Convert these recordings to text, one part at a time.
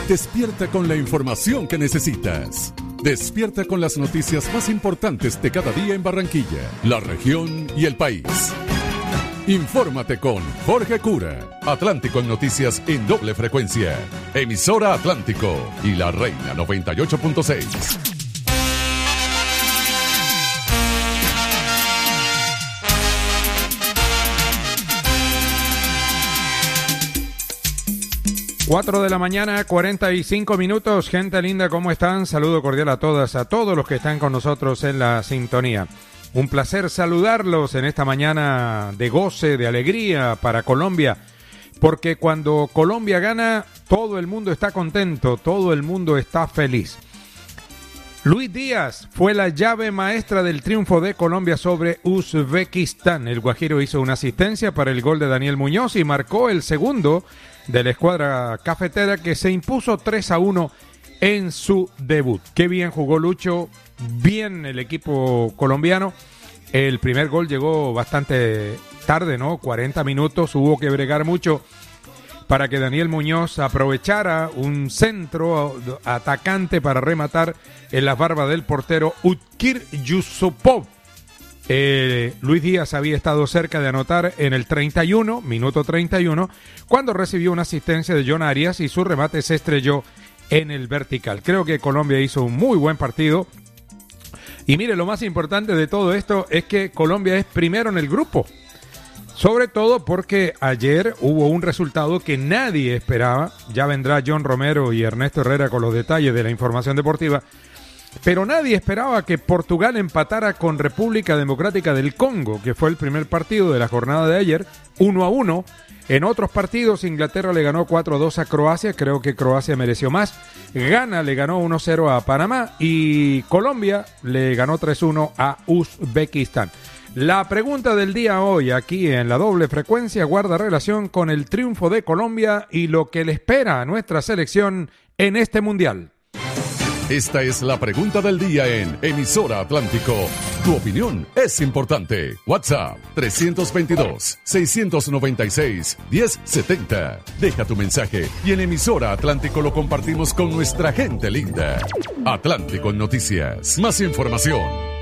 Despierta con la información que necesitas. Despierta con las noticias más importantes de cada día en Barranquilla, la región y el país. Infórmate con Jorge Cura. Atlántico en noticias en doble frecuencia. Emisora Atlántico y La Reina 98.6. Cuatro de la mañana, 45 minutos. Gente linda, ¿cómo están? Saludo cordial a todas, a todos los que están con nosotros en la sintonía. Un placer saludarlos en esta mañana de goce, de alegría para Colombia, porque cuando Colombia gana, todo el mundo está contento, todo el mundo está feliz. Luis Díaz fue la llave maestra del triunfo de Colombia sobre Uzbekistán. El Guajiro hizo una asistencia para el gol de Daniel Muñoz y marcó el segundo de la escuadra cafetera, que se impuso 3-1 en su debut. Qué bien jugó Lucho, bien el equipo colombiano. El primer gol llegó bastante tarde, ¿no? 40 minutos, hubo que bregar mucho para que Daniel Muñoz aprovechara un centro atacante para rematar en las barbas del portero Utkir Yusupov. Luis Díaz había estado cerca de anotar en el 31, minuto 31, cuando recibió una asistencia de John Arias y su remate se estrelló en el vertical. Creo que Colombia hizo un muy buen partido. Y mire, lo más importante de todo esto es que Colombia es primero en el grupo. Sobre todo porque ayer hubo un resultado que nadie esperaba. Ya vendrá John Romero y Ernesto Herrera con los detalles de la información deportiva. Pero nadie esperaba que Portugal empatara con República Democrática del Congo, que fue el primer partido de la jornada de ayer, 1-1. En otros partidos, Inglaterra le ganó 4-2 a Croacia, creo que Croacia mereció más. Ghana le ganó 1-0 a Panamá y Colombia le ganó 3-1 a Uzbekistán. La pregunta del día hoy aquí en la doble frecuencia guarda relación con el triunfo de Colombia y lo que le espera a nuestra selección en este mundial. Esta es la pregunta del día en Emisora Atlántico. Tu opinión es importante. WhatsApp 322-696-1070. Deja tu mensaje y en Emisora Atlántico lo compartimos con nuestra gente linda. Atlántico en Noticias. Más información.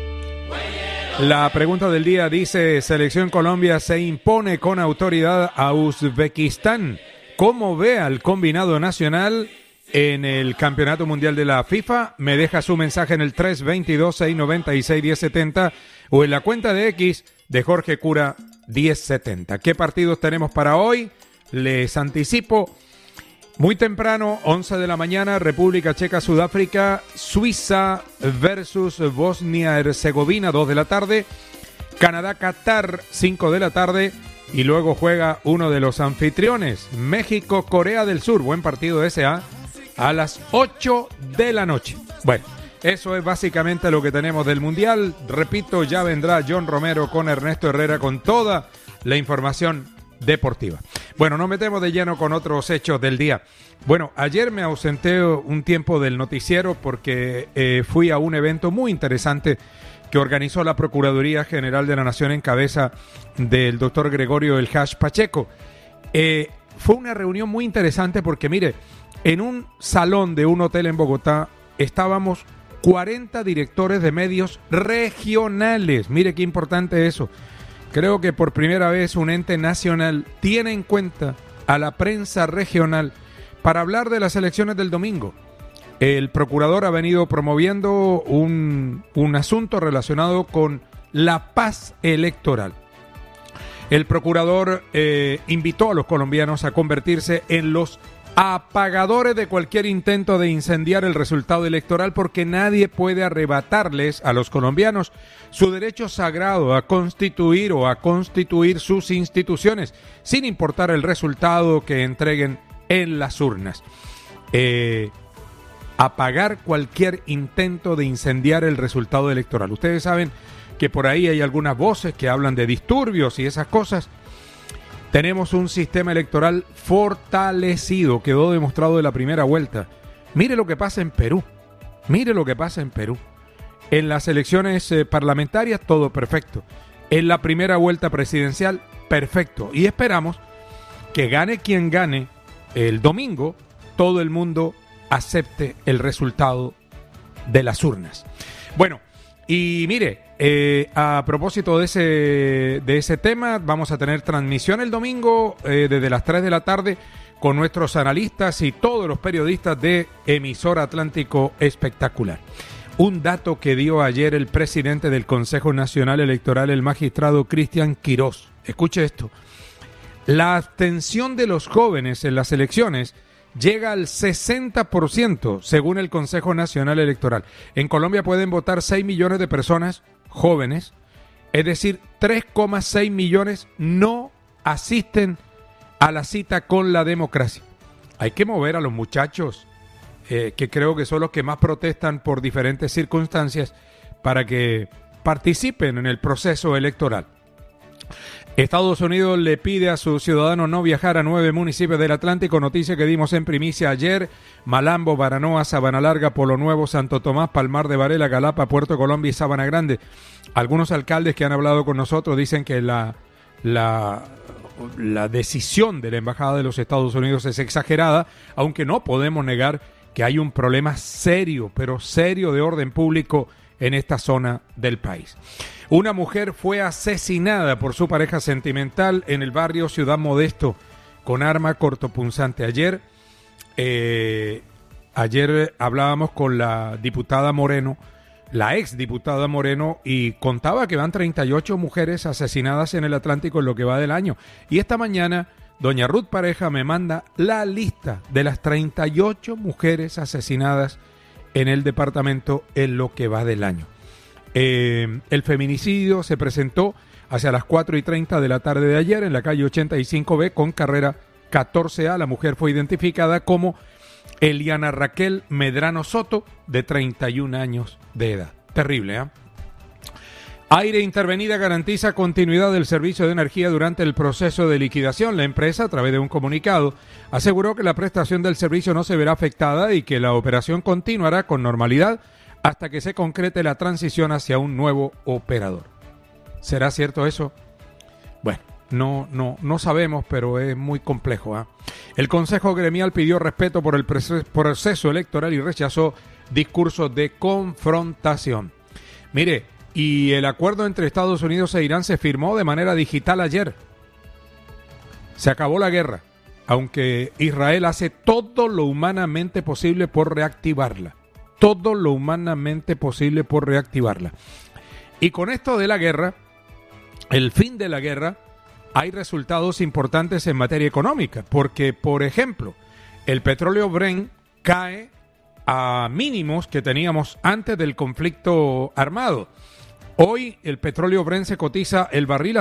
La pregunta del día dice: Selección Colombia se impone con autoridad a Uzbekistán. ¿Cómo ve al combinado nacional en el Campeonato Mundial de la FIFA? Me deja su mensaje en el 322-696-1070 o en la cuenta de X de Jorge Cura 1070. ¿Qué partidos tenemos para hoy? Les anticipo. Muy temprano, 11 de la mañana, República Checa, Sudáfrica, Suiza versus Bosnia-Herzegovina, 2 de la tarde, Canadá, Qatar, 5 de la tarde, y luego juega uno de los anfitriones, México, Corea del Sur, buen partido ese, a las 8 de la noche. Bueno, eso es básicamente lo que tenemos del Mundial. Repito, ya vendrá John Romero con Ernesto Herrera con toda la información deportiva. Bueno, nos metemos de lleno con otros hechos del día. Bueno, ayer me ausenté un tiempo del noticiero porque fui a un evento muy interesante que organizó la Procuraduría General de la Nación en cabeza del doctor Gregorio El Hash Pacheco. Fue una reunión muy interesante porque, mire, en un salón de un hotel en Bogotá estábamos 40 directores de medios regionales. Mire qué importante eso. Creo que por primera vez un ente nacional tiene en cuenta a la prensa regional para hablar de las elecciones del domingo. El procurador ha venido promoviendo un asunto relacionado con la paz electoral. El procurador invitó a los colombianos a convertirse en los apagadores de cualquier intento de incendiar el resultado electoral, porque nadie puede arrebatarles a los colombianos su derecho sagrado a constituir o a constituir sus instituciones, sin importar el resultado que entreguen en las urnas. Apagar cualquier intento de incendiar el resultado electoral. Ustedes saben que por ahí hay algunas voces que hablan de disturbios y esas cosas. Tenemos un sistema electoral fortalecido, quedó demostrado de la primera vuelta. Mire lo que pasa en Perú, mire lo que pasa en Perú. En las elecciones parlamentarias, todo perfecto. En la primera vuelta presidencial, perfecto. Y esperamos que gane quien gane el domingo, todo el mundo acepte el resultado de las urnas. Bueno, y mire, a propósito de ese tema, vamos a tener transmisión el domingo desde las 3 de la tarde con nuestros analistas y todos los periodistas de Emisora Atlántico Espectacular. Un dato que dio ayer el presidente del Consejo Nacional Electoral, el magistrado Cristian Quirós. Escuche esto. La abstención de los jóvenes en las elecciones llega al 60%, según el Consejo Nacional Electoral. En Colombia pueden votar 6 millones de personas jóvenes, es decir, 3,6 millones no asisten a la cita con la democracia. Hay que mover a los muchachos, que creo que son los que más protestan por diferentes circunstancias, para que participen en el proceso electoral. Estados Unidos le pide a sus ciudadanos no viajar a 9 municipios del Atlántico, noticia que dimos en primicia ayer: Malambo, Baranoa, Sabana Larga, Polo Nuevo, Santo Tomás, Palmar de Varela, Galapa, Puerto Colombia y Sabana Grande. Algunos alcaldes que han hablado con nosotros dicen que la decisión de la Embajada de los Estados Unidos es exagerada, aunque no podemos negar que hay un problema serio, pero serio, de orden público en esta zona del país. Una mujer fue asesinada por su pareja sentimental en el barrio Ciudad Modesto con arma cortopunzante. Ayer hablábamos con la diputada Moreno, la ex diputada Moreno, y contaba que van 38 mujeres asesinadas en el Atlántico en lo que va del año. Y esta mañana doña Ruth Pareja me manda la lista de las 38 mujeres asesinadas en el departamento en lo que va del año. El feminicidio se presentó hacia las 4:30 de la tarde de ayer en la calle 85B con carrera 14A. La mujer fue identificada como Eliana Raquel Medrano Soto, de 31 años de edad. Terrible, ¿eh? Aire Intervenida garantiza continuidad del servicio de energía durante el proceso de liquidación. La empresa, a través de un comunicado, aseguró que la prestación del servicio no se verá afectada y que la operación continuará con normalidad hasta que se concrete la transición hacia un nuevo operador. ¿Será cierto eso? Bueno, no sabemos, pero es muy complejo, ¿eh? El Consejo Gremial pidió respeto por el proceso electoral y rechazó discursos de confrontación. Mire, y el acuerdo entre Estados Unidos e Irán se firmó de manera digital ayer. Se acabó la guerra, aunque Israel hace todo lo humanamente posible por reactivarla. Todo lo humanamente posible por reactivarla. Y con esto de la guerra, el fin de la guerra, hay resultados importantes en materia económica. Porque, por ejemplo, el petróleo Brent cae a mínimos que teníamos antes del conflicto armado. Hoy el petróleo Brent se cotiza el barril a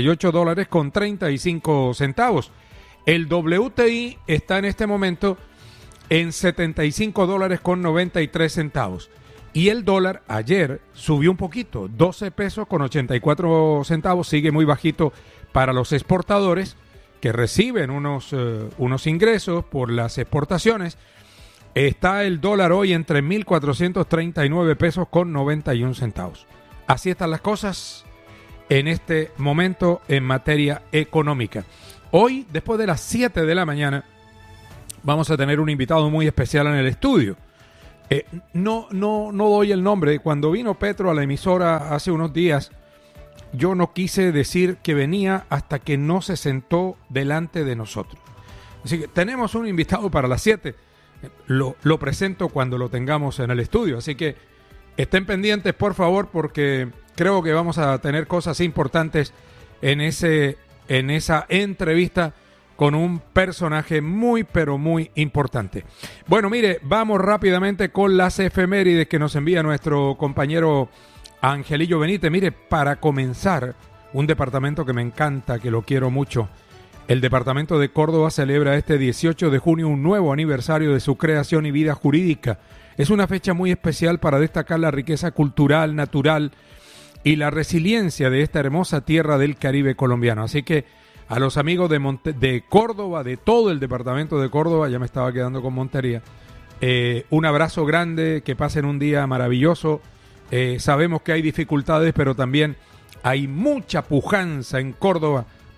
$78.35. El WTI está en este momento en $75.93. Y el dólar ayer subió un poquito, 12 pesos con 84 centavos, sigue muy bajito para los exportadores que reciben unos ingresos por las exportaciones. Está el dólar hoy entre 1.439 pesos con 91 centavos. Así están las cosas en este momento en materia económica. Hoy, después de las 7 de la mañana, vamos a tener un invitado muy especial en el estudio. No doy el nombre. Cuando vino Petro a la emisora hace unos días, yo no quise decir que venía hasta que no se sentó delante de nosotros. Así que tenemos un invitado para las 7. Lo presento cuando lo tengamos en el estudio. Así que estén pendientes, por favor, porque creo que vamos a tener cosas importantes en esa entrevista con un personaje muy, pero muy importante. Bueno, mire, vamos rápidamente con las efemérides que nos envía nuestro compañero Angelillo Benítez. Mire, para comenzar, un departamento que me encanta, que lo quiero mucho. El departamento de Córdoba celebra este 18 de junio un nuevo aniversario de su creación y vida jurídica. Es una fecha muy especial para destacar la riqueza cultural, natural y la resiliencia de esta hermosa tierra del Caribe colombiano. Así que a los amigos de Córdoba, de todo el departamento de Córdoba, ya me estaba quedando con Montería, un abrazo grande, que pasen un día maravilloso. Sabemos que hay dificultades, pero también hay mucha pujanza en Córdoba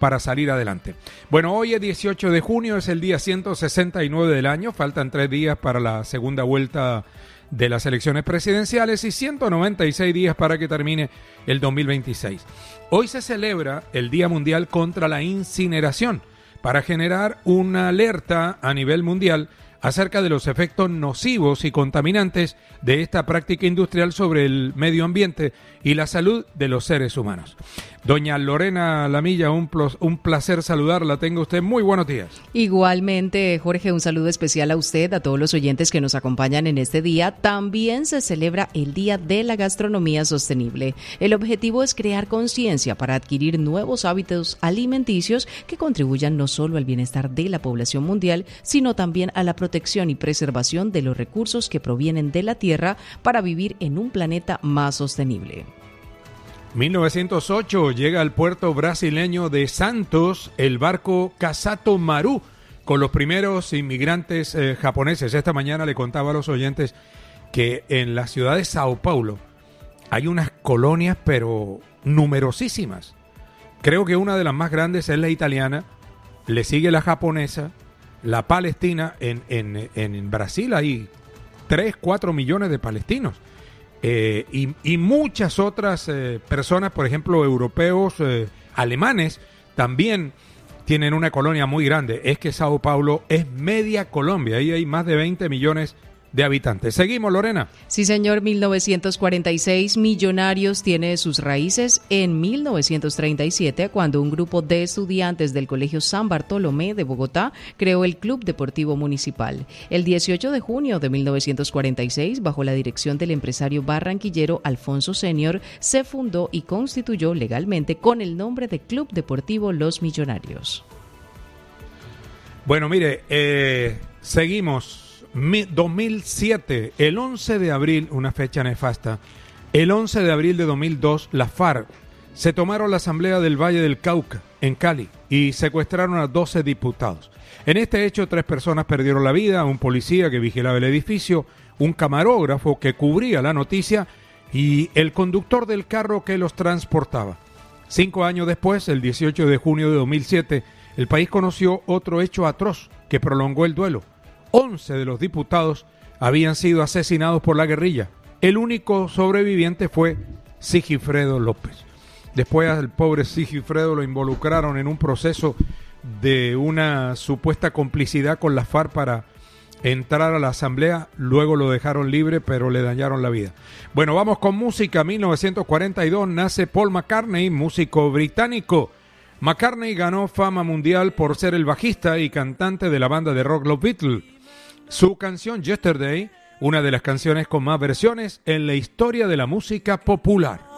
para salir adelante. Bueno, hoy es 18 de junio, es el día 169 del año, faltan 3 días para la segunda vuelta de las elecciones presidenciales y 196 días para que termine el 2026. Hoy se celebra el Día Mundial contra la Incineración para generar una alerta a nivel mundial acerca de los efectos nocivos y contaminantes de esta práctica industrial sobre el medio ambiente y la salud de los seres humanos. Doña Lorena Lamilla, un placer saludarla. Tenga usted muy buenos días. Igualmente, Jorge, un saludo especial a usted, a todos los oyentes que nos acompañan en este día. También se celebra el Día de la Gastronomía Sostenible. El objetivo es crear conciencia para adquirir nuevos hábitos alimenticios que contribuyan no solo al bienestar de la población mundial, sino también a la protección y preservación de los recursos que provienen de la Tierra para vivir en un planeta más sostenible. 1908 llega al puerto brasileño de Santos el barco Casato Maru con los primeros inmigrantes japoneses. Esta mañana le contaba a los oyentes que en la ciudad de Sao Paulo hay unas colonias pero numerosísimas. Creo que una de las más grandes es la italiana, le sigue la japonesa, la palestina. En Brasil hay 3-4 millones de palestinos. Y muchas otras personas, por ejemplo, europeos, alemanes, también tienen una colonia muy grande. Es que Sao Paulo es media Colombia, ahí hay más de 20 millones de habitantes. Seguimos, Lorena. Sí, señor. 1946, Millonarios tiene sus raíces en 1937, cuando un grupo de estudiantes del Colegio San Bartolomé de Bogotá creó el Club Deportivo Municipal. El 18 de junio de 1946, bajo la dirección del empresario barranquillero Alfonso Senior, se fundó y constituyó legalmente con el nombre de Club Deportivo Los Millonarios. Bueno, mire, seguimos. 2007, el 11 de abril, una fecha nefasta, el 11 de abril de 2002, las FARC se tomaron la Asamblea del Valle del Cauca, en Cali, y secuestraron a 12 diputados. En este hecho, 3 personas perdieron la vida, un policía que vigilaba el edificio, un camarógrafo que cubría la noticia y el conductor del carro que los transportaba. 5 años después, el 18 de junio de 2007, el país conoció otro hecho atroz que prolongó el duelo. 11 de los diputados habían sido asesinados por la guerrilla. El único sobreviviente fue Sigifredo López. Después al pobre Sigifredo lo involucraron en un proceso de una supuesta complicidad con las FARC para entrar a la asamblea. Luego lo dejaron libre, pero le dañaron la vida. Bueno, vamos con música. 1942 nace Paul McCartney, músico británico. McCartney ganó fama mundial por ser el bajista y cantante de la banda de rock Los Beatles. Su canción Yesterday, una de las canciones con más versiones en la historia de la música popular.